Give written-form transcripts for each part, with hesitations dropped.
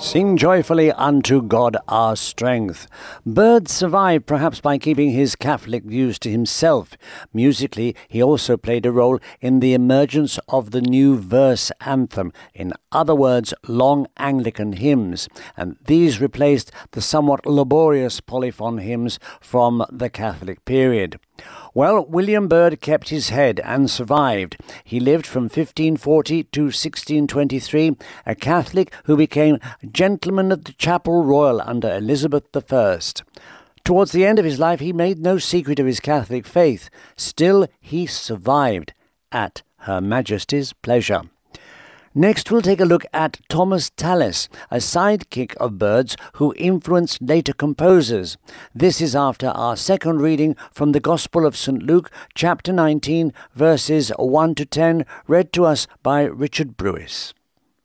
Sing joyfully unto God our strength. Byrd survived perhaps by keeping his Catholic views to himself. Musically, he also played a role in the emergence of the new verse anthem, in other words, long Anglican hymns, and these replaced the somewhat laborious polyphon hymns from the Catholic period. Well, William Byrd kept his head and survived. He lived from 1540 to 1623, a Catholic who became Gentleman of the Chapel Royal under Elizabeth I. Towards the end of his life, he made no secret of his Catholic faith. Still, he survived at Her Majesty's pleasure. Next, we'll take a look at Thomas Tallis, a sidekick of Byrd's who influenced later composers. This is after our second reading from the Gospel of St. Luke, chapter 19, verses 1 to 10, read to us by Richard Brewis.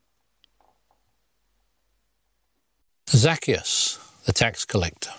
Zacchaeus, the tax collector.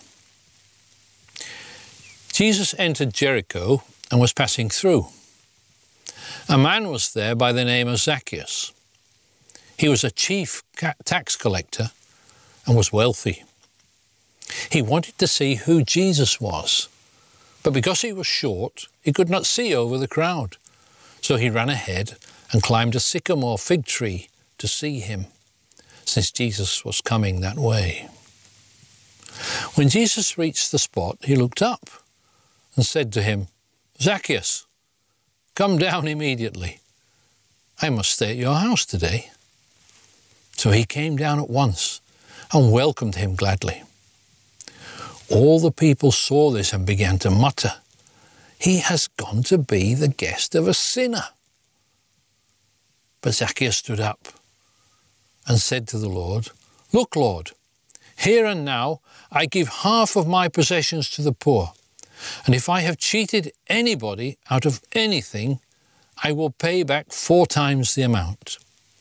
Jesus entered Jericho and was passing through. A man was there by the name of Zacchaeus. He was a chief tax collector and was wealthy. He wanted to see who Jesus was, but because he was short, he could not see over the crowd. So he ran ahead and climbed a sycamore fig tree to see him, since Jesus was coming that way. When Jesus reached the spot, he looked up and said to him, "Zacchaeus, come down immediately. I must stay at your house today." So he came down at once and welcomed him gladly. All the people saw this and began to mutter, "He has gone to be the guest of a sinner." But Zacchaeus stood up and said to the Lord, "Look, Lord, here and now I give half of my possessions to the poor, and if I have cheated anybody out of anything, I will pay back 4 times the amount."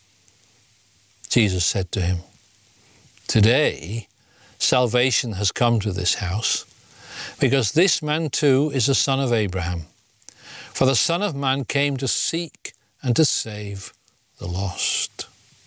Jesus said to him, "Today salvation has come to this house, because this man too is a son of Abraham. For the Son of Man came to seek and to save the lost."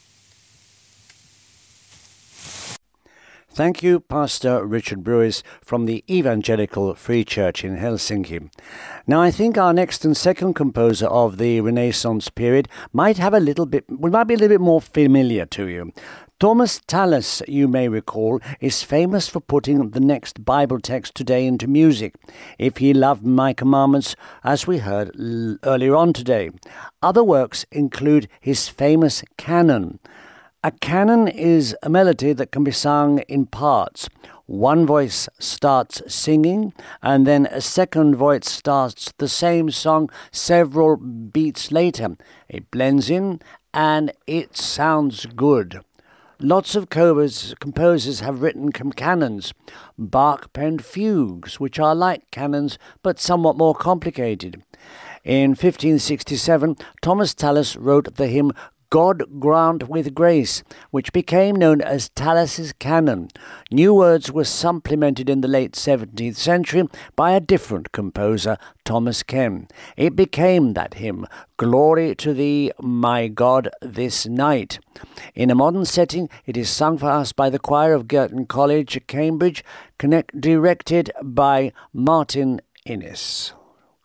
Thank you, Pastor Richard Brewis from the Evangelical Free Church in Helsinki. Now, I think our next and second composer of the Renaissance period might be a little bit more familiar to you. Thomas Tallis, you may recall, is famous for putting the next Bible text today into music. "If ye love my commandments," as we heard earlier on today. Other works include his famous canon. A canon is a melody that can be sung in parts. One voice starts singing, and then a second voice starts the same song several beats later. It blends in, and it sounds good. Lots of composers have written canons. Bach penned fugues, which are like canons, but somewhat more complicated. In 1567, Thomas Tallis wrote the hymn "God Grant with Grace," which became known as Tallis's Canon. New words were supplemented in the late 17th century by a different composer, Thomas Ken. It became that hymn, "Glory to Thee, my God, this night." In a modern setting, it is sung for us by the choir of Girton College, Cambridge, directed by Martin Innes.